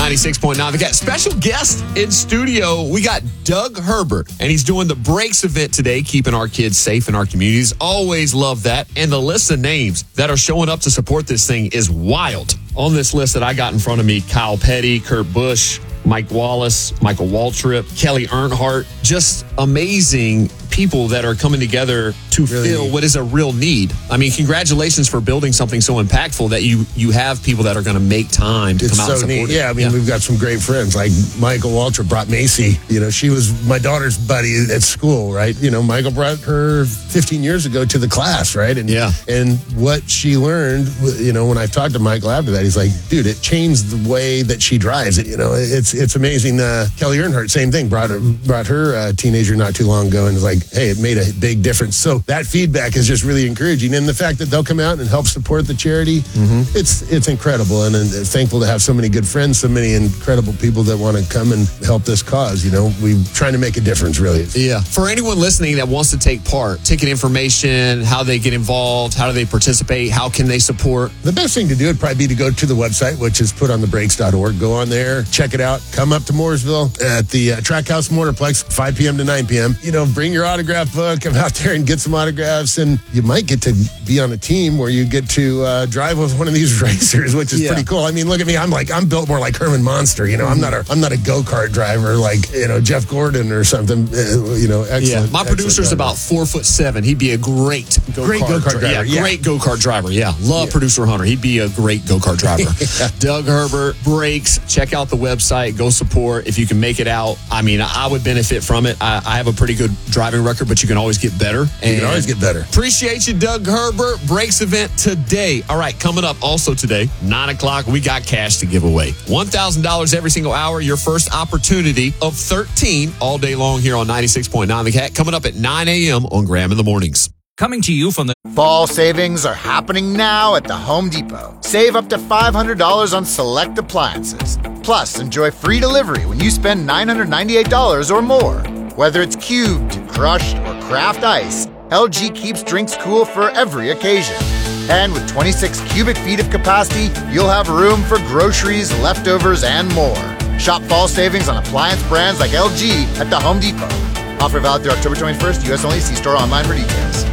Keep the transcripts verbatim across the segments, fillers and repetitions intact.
ninety-six point nine. We got special guest in studio. We got Doug Herbert, and he's doing the Breaks event today, keeping our kids safe in our communities. Always love that. And the list of names that are showing up to support this thing is wild. On this list that I got in front of me, Kyle Petty, Kurt Busch, Mike Wallace, Michael Waltrip, Kelly Earnhardt, just amazing people that are coming together to really fill what is a real need. I mean, congratulations for building something so impactful that you you have people that are going to make time to it's come out so and support neat. it. Yeah, I mean, yeah. We've got some great friends. Like Michael Waltrip brought Macy. You know, she was my daughter's buddy at school, right? You know, Michael brought her fifteen years ago to the class, right? And yeah. And what she learned, you know, when I talked to Michael after that, he's like, dude, it changed the way that she drives it. You know, it's it's amazing. Uh, Kelly Earnhardt, same thing, brought her, brought her uh, teenager not too long ago and was like, hey, it made a big difference. So that feedback is just really encouraging. And the fact that they'll come out and help support the charity, mm-hmm. it's it's incredible. And, and thankful to have so many good friends, so many incredible people that want to come and help this cause. You know, we're trying to make a difference, really. Yeah. For anyone listening that wants to take part, ticket information, how they get involved, how do they participate, how can they support? The best thing to do would probably be to go to the website, which is put on the breaks dot org. Go on there, check it out. Come up to Mooresville at the uh, Trackhouse Motorplex, five p.m. to nine p.m. You know, bring your autograph book, come out there and get some autographs, and you might get to be on a team where you get to uh, drive with one of these racers, which is yeah. pretty cool. I mean, look at me. I'm like, I'm built more like Herman Monster. You know, I'm not a, I'm not a go-kart driver like, you know, Jeff Gordon or something. Uh, you know, excellent. Yeah. My producer's about four foot seven. He'd be a great go-kart, great go-kart driver. Yeah, yeah. great go-kart driver. Yeah. Love yeah. producer Hunter. He'd be a great go-kart driver. yeah. Doug Herbert, Breaks. Check out the website. Go support. If you can make it out, I mean, I would benefit from it. I, I have a pretty good driving record, but you can always get better. And you can always get better. Appreciate you, Doug Herbert. Breaks event today. All right, coming up also today, nine o'clock, we got cash to give away. one thousand dollars every single hour. Your first opportunity of thirteen all day long here on ninety-six point nine The Cat. Coming up at nine a.m. on Graham in the Mornings. Coming to you from the... Fall savings are happening now at the Home Depot. Save up to five hundred dollars on select appliances. Plus, enjoy free delivery when you spend nine hundred ninety-eight dollars or more. Whether it's cubed, crushed, or craft ice, L G keeps drinks cool for every occasion. And with twenty-six cubic feet of capacity, you'll have room for groceries, leftovers, and more. Shop fall savings on appliance brands like L G at the Home Depot. Offer valid through October twenty-first, U S only. See store online for details.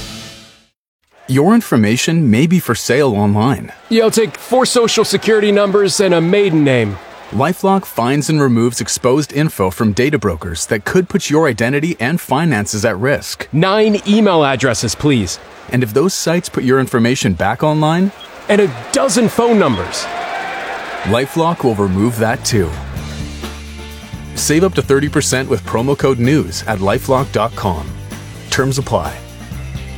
Your information may be for sale online. Yo, take four social security numbers and a maiden name. LifeLock finds and removes exposed info from data brokers that could put your identity and finances at risk. Nine email addresses, please. And if those sites put your information back online? And a dozen phone numbers. LifeLock will remove that too. Save up to thirty percent with promo code NEWS at lifelock dot com. Terms apply.